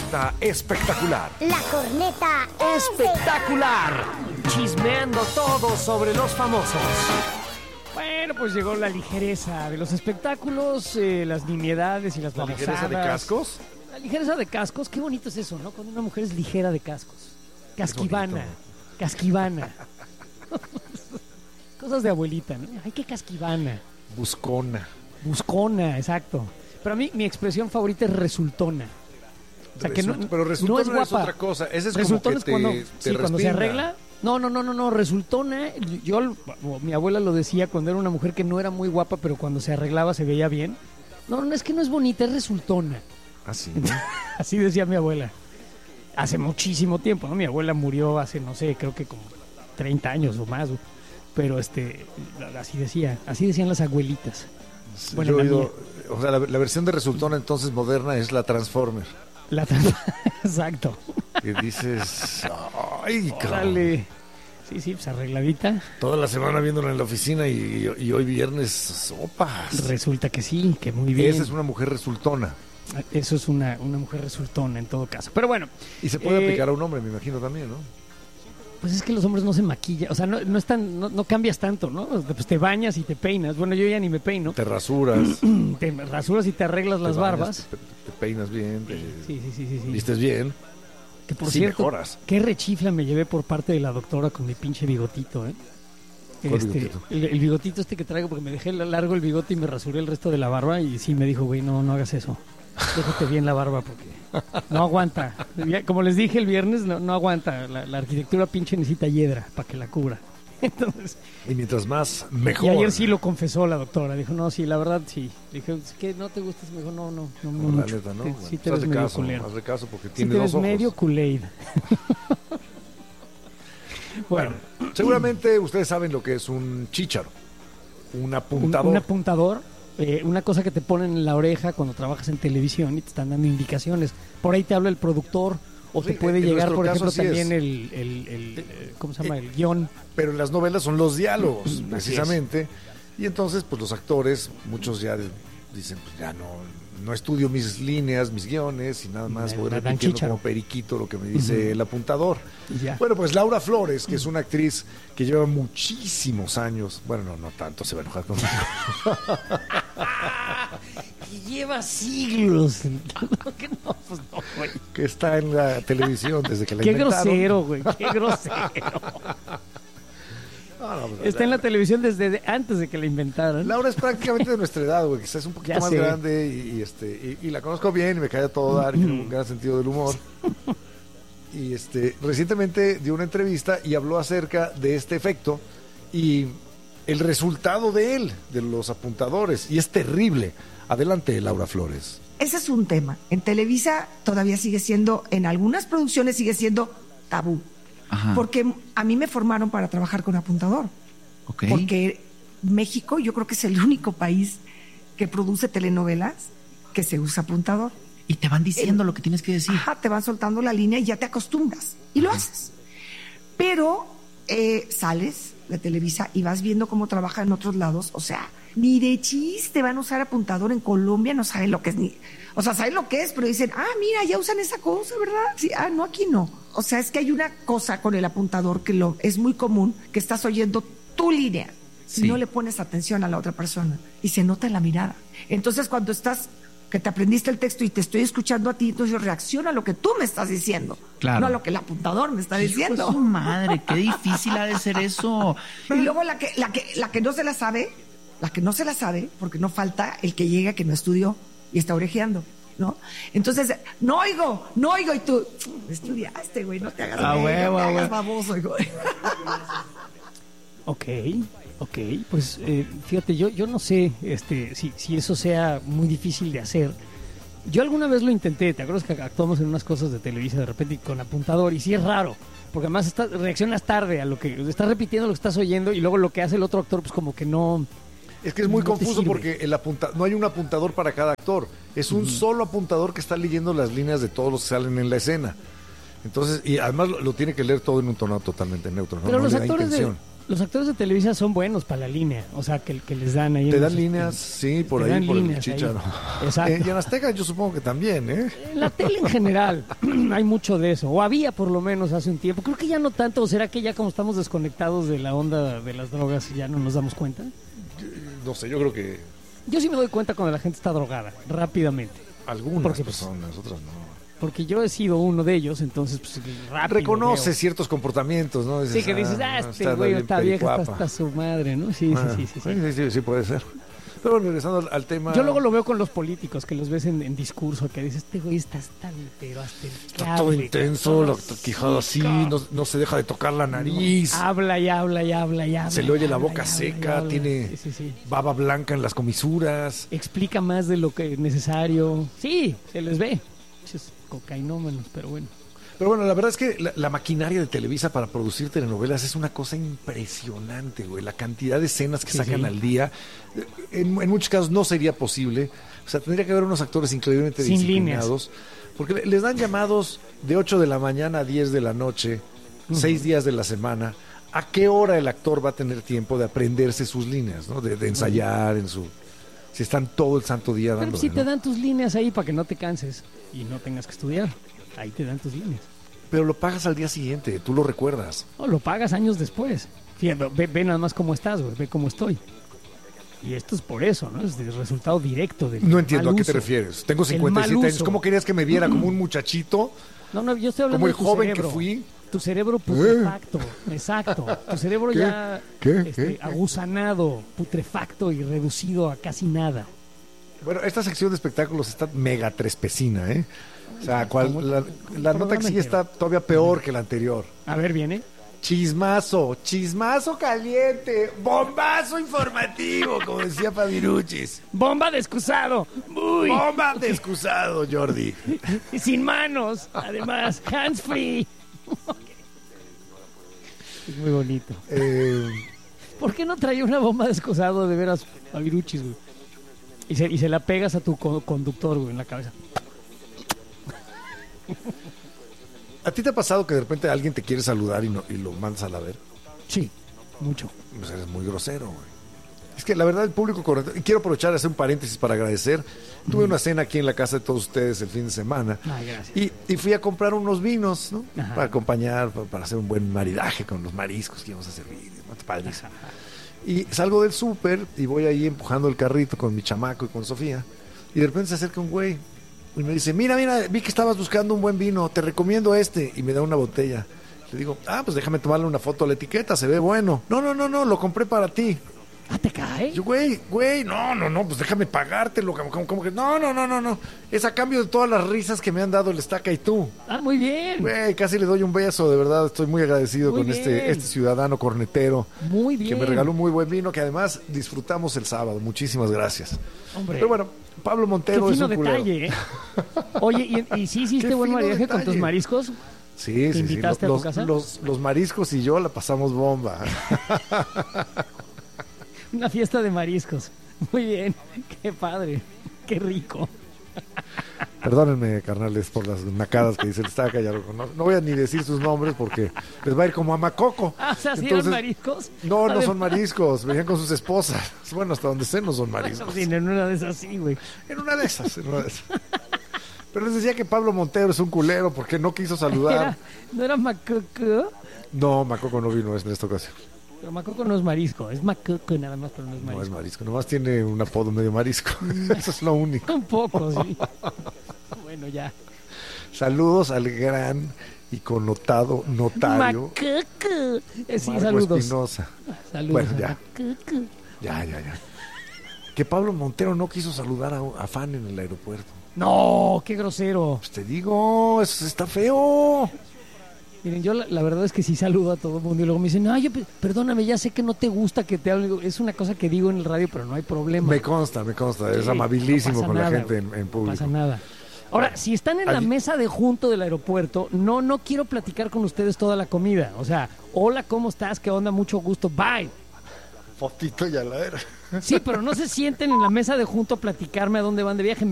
corneta espectacular. La corneta espectacular. Chismeando todo sobre los famosos. Bueno, pues llegó la ligereza de los espectáculos, las nimiedades y las babosadas. ¿La ligereza de cascos? La ligereza de cascos, qué bonito es eso, ¿no? Cuando una mujer es ligera de cascos. Casquivana. Casquivana. Cosas de abuelita, ¿no? Ay, qué casquivana. Buscona. Buscona, exacto. Pero a mí mi expresión favorita es resultona. O sea, que no, pero resultona no es guapa. es otra cosa. Ese es resultona como que cuando se arregla. No, resultona. Mi abuela lo decía cuando era una mujer que no era muy guapa, pero cuando se arreglaba se veía bien. No, es que no es bonita, es resultona. Así. Así decía mi abuela. Hace muchísimo tiempo, ¿no? Mi abuela murió hace, no sé, creo que como 30 años o más. Pero así decían las abuelitas. Bueno, yo he oído, o sea, la versión de resultona entonces moderna es la Transformer. Exacto. Que dices, ay, órale. Sí, pues arregladita. Toda la semana viéndola en la oficina y hoy viernes, sopas. Resulta que sí, que muy bien. Esa es una mujer resultona. Eso es una mujer resultona en todo caso. Pero bueno. Y se puede aplicar a un hombre, me imagino también, ¿no? Pues es que los hombres no se maquillan, o sea, no cambias tanto, ¿no? Pues te bañas y te peinas. Bueno, yo ya ni me peino. Te rasuras. Te rasuras y te arreglas las barbas. Te peinas bien, sí. Vistes bien. Que por cierto, mejoras. Qué rechifla me llevé por parte de la doctora con mi pinche bigotito, ¿eh? Bigotito? El bigotito que traigo, porque me dejé largo el bigote y me rasuré el resto de la barba y sí me dijo, güey, no hagas eso. Déjate bien la barba porque no aguanta. Como les dije el viernes, no aguanta. La arquitectura pinche necesita hiedra para que la cubra. Entonces, y mientras más, mejor. Y ayer sí lo confesó la doctora. Dijo, no, sí, la verdad sí. Dije, ¿es que no te gustas? Me dijo, no mucho. Neta, ¿no? Sí te ves medio culero. Hazle caso porque Sí tiene te dos ves ojos. medio Kool-Aid. Bueno, seguramente ustedes saben lo que es un chícharo. Un apuntador. Un apuntador. Una cosa que te ponen en la oreja cuando trabajas en televisión y te están dando indicaciones. Por ahí te habla el productor o te puede llegar, por ejemplo, también el ¿cómo se llama? El guión. Pero en las novelas son los diálogos, precisamente. Y entonces, pues los actores, muchos ya dicen, pues ya no estudio mis líneas, mis guiones y nada más voy repitiendo como periquito lo que me dice el apuntador. Bueno, pues Laura Flores, que es una actriz que lleva muchísimos años, bueno, no tanto, se va a enojar conmigo. Que lleva siglos. Que está en la televisión desde que la Qué inventaron. Grosero, güey, qué grosero. Está en la televisión desde antes de que la inventaran. Laura es prácticamente de nuestra edad, güey, quizás es un poquito más grande y la conozco bien y me cae a todo dar y tiene un gran sentido del humor. Y recientemente dio una entrevista y habló acerca de este efecto y el resultado de los apuntadores, y es terrible. Adelante, Laura Flores. Ese es un tema. En Televisa todavía sigue siendo, en algunas producciones sigue siendo tabú. Ajá. Porque a mí me formaron para trabajar con apuntador. Okay. Porque México yo creo que es el único país que produce telenovelas que se usa apuntador. Y te van diciendo lo que tienes que decir. Ajá, te van soltando la línea y ya te acostumbras. Y lo haces. Pero sales de Televisa y vas viendo cómo trabaja en otros lados. O sea, ni de chiste van a usar apuntador en Colombia, no saben lo que es ni... O sea, saben lo que es, pero dicen, mira, ya usan esa cosa, ¿verdad? Sí, no, aquí no. O sea, es que hay una cosa con el apuntador que es muy común, que estás oyendo tu línea y no le pones atención a la otra persona. Y se nota en la mirada. Entonces, cuando que te aprendiste el texto y te estoy escuchando a ti, entonces reacciona a lo que tú me estás diciendo, no a lo que el apuntador me está diciendo. Hijo de su madre, qué difícil ha de ser eso. Y luego la que no se la sabe, porque no falta el que llega que no estudió y está orejeando, ¿no? Entonces, no oigo, y tú, estudiaste, güey, no te hagas, no te hagas baboso, güey. Ok, pues fíjate, yo no sé si eso sea muy difícil de hacer. Yo alguna vez lo intenté, ¿te acuerdas que actuamos en unas cosas de Televisa de repente y con apuntador? Y sí es raro, porque además reaccionas tarde a lo que estás repitiendo, lo que estás oyendo, y luego lo que hace el otro actor, pues como que no... Es que es muy confuso porque no hay un apuntador para cada actor. Es un solo apuntador que está leyendo las líneas de todos los que salen en la escena. Entonces, y además lo tiene que leer todo en un tono totalmente neutro, ¿no? Pero no los le da actores intención. Los actores de Televisa son buenos para la línea, o sea, que les dan ahí. Te dan líneas, sí, por ahí, por el Chícharo. Exacto. Y en Azteca yo supongo que también, ¿eh? En la tele en general hay mucho de eso, o había por lo menos hace un tiempo. Creo que ya no tanto, o será que ya como estamos desconectados de la onda de las drogas ya no nos damos cuenta. No sé, yo creo que... Yo sí me doy cuenta cuando la gente está drogada, rápidamente. Algunas personas, otras no. Porque yo he sido uno de ellos, entonces pues rápido. Reconoce ciertos comportamientos, ¿no? Dices, sí, que dices, este güey está vieja, está su madre, ¿no? Sí, Sí, puede ser. Pero regresando al tema... Yo luego lo veo con los políticos, que los ves en discurso, que dices, este güey está tan pero hasta el está todo intenso, la quijada así, no se deja de tocar la nariz. Habla y habla y habla y habla. Se le oye la boca seca, tiene baba blanca en las comisuras. Explica más de lo que es necesario. Sí, se les ve. Cocainómanos, pero bueno. Pero bueno, la verdad es que la maquinaria de Televisa para producir telenovelas es una cosa impresionante, güey. La cantidad de escenas que sacan al día, en muchos casos no sería posible. O sea, tendría que haber unos actores increíblemente disciplinados. Porque les dan llamados de 8 de la mañana a 10 de la noche, 6 días de la semana. ¿A qué hora el actor va a tener tiempo de aprenderse sus líneas, ¿no? De ensayar en su... Si están todo el santo día dando. Pero si te dan tus líneas ahí para que no te canses y no tengas que estudiar. Ahí te dan tus líneas. Pero lo pagas al día siguiente, tú lo recuerdas. No, lo pagas años después. Fíjate, ve nada más cómo estás, güey, ve cómo estoy. Y esto es por eso, ¿no? Es el resultado directo del No entiendo, mal ¿a qué uso. te refieres? Tengo 57 años, ¿cómo querías que me viera? ¿Como un muchachito? No, yo estoy hablando como el de tu joven cerebro. que fui. Tu cerebro putrefacto, exacto. Tu cerebro ya ¿Qué? agusanado, putrefacto y reducido a casi nada. Bueno, esta sección de espectáculos está mega trespecina, ¿eh? O sea, la nota que sigue está todavía peor que la anterior. A ver, viene. Chismazo caliente, bombazo informativo, como decía Fabiruchis. Bomba de excusado. Uy. Bomba de excusado, Jordi. Y sin manos, además, hands free. Es muy bonito. ¿Por qué no traía una bomba de excusado de veras Fabiruchis, güey? Y se la pegas a tu conductor, güey, en la cabeza. ¿A ti te ha pasado que de repente alguien te quiere saludar y lo mandas a la ver? Sí, mucho. Pues eres muy grosero, güey. Es que la verdad el público correcto... Y quiero aprovechar de hacer un paréntesis para agradecer. Tuve una cena aquí en la casa de todos ustedes el fin de semana. Ay, gracias. Y fui a comprar unos vinos, ¿no? Ajá. Para acompañar, para hacer un buen maridaje con los mariscos que íbamos a servir. ¿No? Padrísimo. Y salgo del súper y voy ahí empujando el carrito con mi chamaco y con Sofía. Y de repente se acerca un güey y me dice, mira, vi que estabas buscando un buen vino, te recomiendo este. Y me da una botella. Le digo, pues déjame tomarle una foto a la etiqueta, se ve bueno. No, lo compré para ti. ¿Ah, te cae? Yo, güey, no, pues déjame pagártelo. Como que, no. Es a cambio de todas las risas que me han dado el Estaca y tú. Ah, muy bien. Güey, casi le doy un beso, de verdad. Estoy muy agradecido muy con bien. este ciudadano cornetero. Muy bien. Que me regaló un muy buen vino, que además disfrutamos el sábado. Muchísimas gracias. Hombre. Pero bueno, Pablo Montero Qué es fino un culero. detalle, ¿eh? Oye, ¿y sí hiciste buen fino maridaje con detalle. tus mariscos? Sí. ¿Te invitaste a tu casa? Los mariscos y yo la pasamos bomba. Una fiesta de mariscos. Muy bien. Qué padre. Qué rico. Perdónenme, carnales, por las nacadas que dice el Estaca. No voy a ni decir sus nombres porque les va a ir como a Macoco. O sea, ¿sí eran mariscos? No son mariscos. Venían con sus esposas. Bueno, hasta donde sé no son mariscos. Sí, en una de esas sí, güey. En una de esas. Pero les decía que Pablo Montero es un culero porque no quiso saludar. ¿No era Macoco? No, Macoco no vino en esta ocasión. Pero Macoco no es marisco, es Macoco nada más, pero no es marisco. No es marisco, nomás tiene un apodo medio marisco. Eso es lo único. Un poco, sí. Bueno, ya. Saludos al gran y connotado notario Macoco. Sí, Marco saludos. Espinosa. Saludos. Bueno, ya. Macoco. Ya. Que Pablo Montero no quiso saludar a fan en el aeropuerto. No, qué grosero. Pues te digo, eso está feo. Miren, yo la verdad es que sí saludo a todo el mundo y luego me dicen, perdóname, ya sé que no te gusta que te hable. Es una cosa que digo en el radio, pero no hay problema. Me consta, es Sí, amabilísimo no con pasa la nada, gente güey. en público. No pasa nada. Ahora, si están en la mesa de junto del aeropuerto, no quiero platicar con ustedes toda la comida. O sea, hola, ¿cómo estás? ¿Qué onda? Mucho gusto. Bye. Fotito y a la era. Sí, pero no se sienten en la mesa de junto a platicarme a dónde van de viaje.